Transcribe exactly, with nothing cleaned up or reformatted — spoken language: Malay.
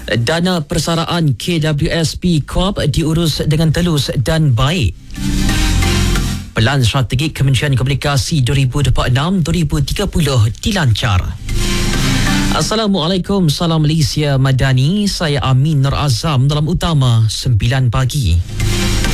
Dana persaraan K W S P Corp diurus dengan telus dan baik. Pelan strategik Kementerian Komunikasi dua ribu dua puluh enam dua ribu tiga puluh dilancar. Assalamualaikum, salam Malaysia Madani. Saya Amin Nur Azam dalam utama sembilan pagi.